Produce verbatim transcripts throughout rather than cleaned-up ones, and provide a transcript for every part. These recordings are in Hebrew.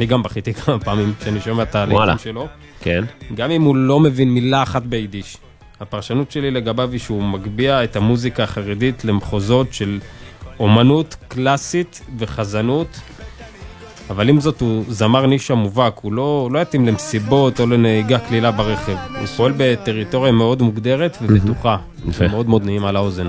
אני גם בכיתי כמה פעמים כשאני שומע את הלהיטים שלו. כן. גם אם הוא לא מבין מילה אחת ביידיש. הפרשנות שלי לגביו היא שהוא מגביע את המוזיקה החרדית למחוזות של אומנות קלאסית וחזנות, אבל עם זאת הוא זמר נישה מובהק, הוא לא, לא יתאים למסיבות או לנהיגה כלילה ברכב. הוא פועל בטריטוריה מאוד מוגדרת ובטוחה, מאוד מאוד נעים על האוזן.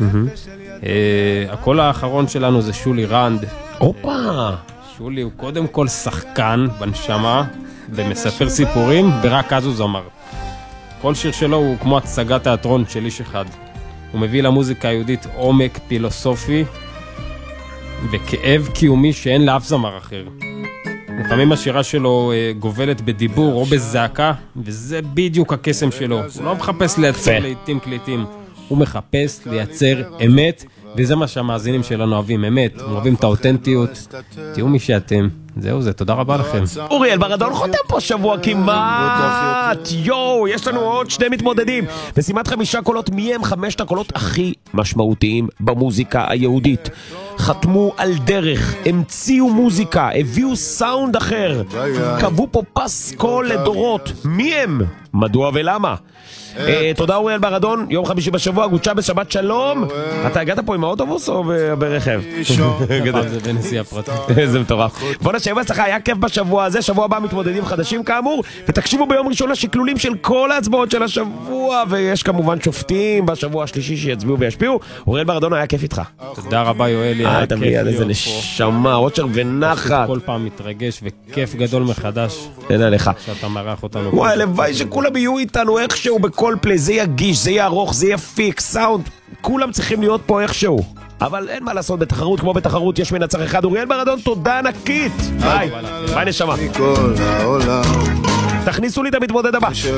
הקול האחרון שלנו זה שולי רנד. אופה! שולי הוא קודם כל שחקן בנשמה, ומספר סיפורים, ורק אז הוא זמר. כל שיר שלו הוא כמו הצגת תיאטרון של איש אחד. הוא מביא למוזיקה היהודית עומק פילוסופי וכאב קיומי שאין לאף זמר אחר. לפעמים השירה שלו גובלת בדיבור או בזעקה, וזה בדיוק הקסם שלו. הוא לא מחפש לייצר לעיתים קליטים, הוא מחפש לייצר אמת, וזה מה שהמאזינים שלנו אוהבים, אמת. הם אוהבים את האותנטיות. תהיו מי שאתם. זהו זה, תודה רבה לכם. אוריאל ברדון חותם פה שבוע כמעט. יואו, יש לנו עוד שני מתמודדים. משימת חמישה קולות, מי הם חמשת הקולות הכי משמעותיים במוזיקה היהודית? חתמו על דרך, המציאו מוזיקה, הביאו סאונד אחר, קבעו פה פס קול לדורות. מי הם? מדוע ולמה? תודה אוריאל ברדון, יום חמישי בשבוע, גוצ'ה בשבת שלום. אתה הגעת פה עם האוטובוס או ברכב? זה בנסיעה פרטית. זה מטורף. בוא נשאר בהצלחה, היה כיף בשבוע הזה, שבוע הבא מתמודדים חדשים כאמור, ותקשיבו ביום ראשון לשקלולים של כל ההצבעות של השבוע, ויש כמובן שופטים בשבוע השלישי שיצביעו וישפיעו. אוריאל ברדון, היה כיף איתך. תודה רבה יואלי, היה כיף להיות פה. איזה נשמה, אושר ונחת. כל פעם מתרגש וכיף גדול מחדש. תודה לך. שאתה מארח אותנו. וואי, לוואי שכולם יהיו איתנו איכשהו בכל פלי, זה יגיש, זה יהיה ארוך, זה יהיה פיקס, סאונד, כולם צריכים להיות פה איכשהו. אבל אין מה לעשות, בתחרות כמו בתחרות יש מנצח אחד. אוריאל ברדון, תודה ענקית. ביי, ביי נשמה. תכניסו לי את המתמודד הבא.